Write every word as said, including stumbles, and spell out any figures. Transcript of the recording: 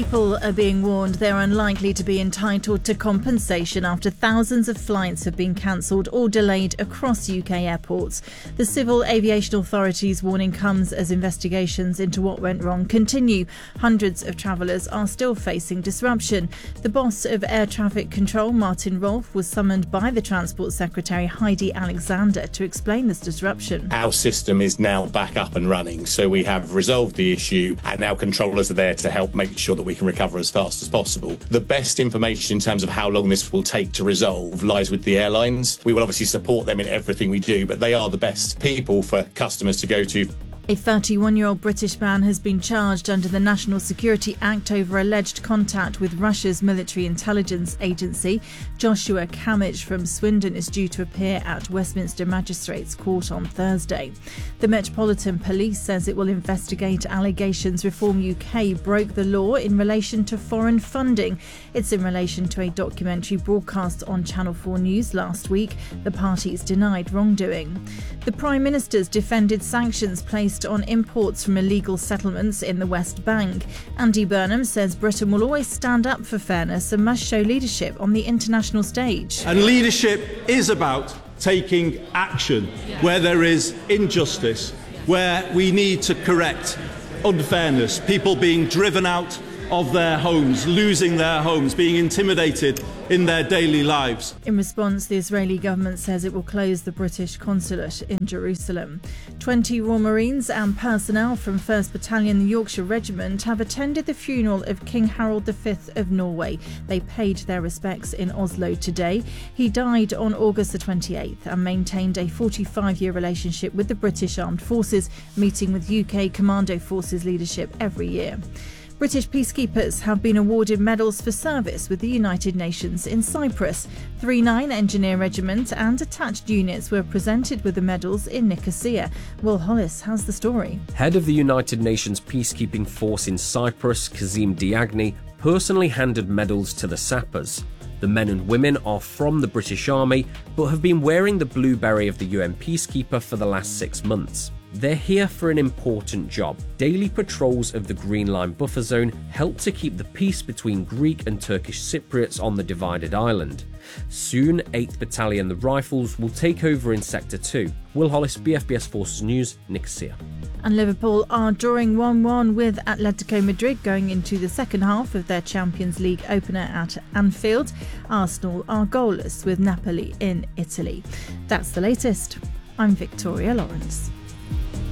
People are being warned they're unlikely to be entitled to compensation after thousands of flights have been cancelled or delayed across U K airports. The Civil Aviation Authority's warning comes as investigations into what went wrong continue. Hundreds of travellers are still facing disruption. The boss of Air Traffic Control, Martin Rolfe, was summoned by the Transport Secretary Heidi Alexander to explain this disruption. Our system is now back up and running, so we have resolved the issue and now controllers are there to help make sure that we can recover as fast as possible. The best information in terms of how long this will take to resolve lies with the airlines. We will obviously support them in everything we do, but they are the best people for customers to go to. A thirty-one-year-old British man has been charged under the National Security Act over alleged contact with Russia's military intelligence agency. Joshua Kamich from Swindon is due to appear at Westminster Magistrates Court on Thursday. The Metropolitan Police says it will investigate allegations Reform U K broke the law in relation to foreign funding. It's in relation to a documentary broadcast on Channel four News last week. The parties denied wrongdoing. The Prime Minister's defended sanctions placed on imports from illegal settlements in the West Bank. Andy Burnham says Britain will always stand up for fairness and must show leadership on the international stage. And leadership is about taking action where there is injustice, where we need to correct unfairness, people being driven out of their homes, losing their homes, being intimidated in their daily lives. In response, the Israeli government says it will close the British consulate in Jerusalem. twenty Royal Marines and personnel from first Battalion, the Yorkshire Regiment, have attended the funeral of King Harald the Fifth of Norway. They paid their respects in Oslo today. He died on August the twenty-eighth and maintained a forty-five-year relationship with the British Armed Forces, meeting with U K Commando Forces leadership every year. British peacekeepers have been awarded medals for service with the United Nations in Cyprus. Three nine Engineer Regiment and attached units were presented with the medals in Nicosia. Will Hollis has the story. Head of the United Nations Peacekeeping Force in Cyprus, Kazim Diagni, personally handed medals to the sappers. The men and women are from the British Army, but have been wearing the blue beret of the U N Peacekeeper for the last six months. They're here for an important job. Daily patrols of the Green Line buffer zone help to keep the peace between Greek and Turkish Cypriots on the divided island. Soon, eighth Battalion the Rifles will take over in Sector two. Will Hollis, B F B S Forces News, Nicosia. And Liverpool are drawing one one with Atletico Madrid going into the second half of their Champions League opener at Anfield. Arsenal are goalless with Napoli in Italy. That's the latest. I'm Victoria Lawrence.